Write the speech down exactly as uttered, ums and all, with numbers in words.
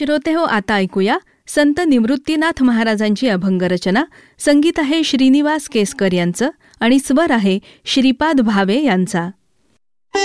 श्रोते हो, आता ऐकूया संत निवृत्तीनाथ महाराजांची अभंग रचना. संगीत आहे श्रीनिवास केसकर यांचं आणि स्वर आहे श्रीपाद भावे यांचा.